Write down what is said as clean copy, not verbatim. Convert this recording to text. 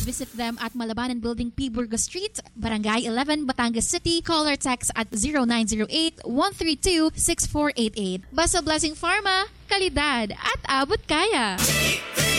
visit them at Malabanan Building, P. Burgos Street, Barangay 11, Batangas City. Call or text at 0908-132-6488. Basta Blessing Pharma, kalidad at abot kaya.